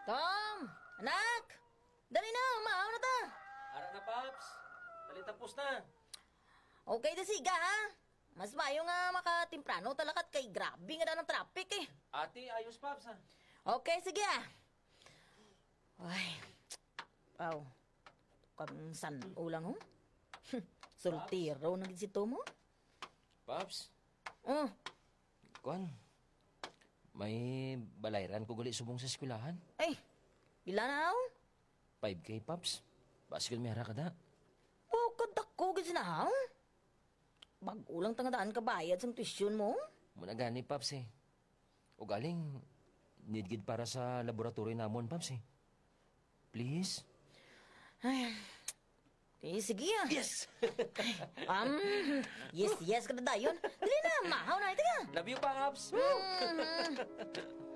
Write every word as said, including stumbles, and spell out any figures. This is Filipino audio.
Tom! Anak! Dali na! Maaw na ta! Ara na, Paps. Dali tapos na. Okay na siga, ha? Mas mayo nga makatimprano talakat kay grabe nga na ng traffic eh. Ate, ayos, Paps, ha? Okay, sige ah. Ay. Aw. Kam san ulang ho? Soltero na gid si Tomo? Paps, Oh, kuan. May balayran ko gali subong sa eskwelahan. ay. Pila na ho? five K, Paps. Basikal may hara ka da. Oh, kadako gid na ho? Bag-ulang tangadaan ka bayad sang tuition mo? Muna gani, Paps, eh. O galing, need gid para sa laboratory namon, Paps, eh. Please? Ay. Eh, sige ah. Yes! Um, yes, yes, kada dayon. Dili na, mahaw na ito ka. Love you, Paps! Mm.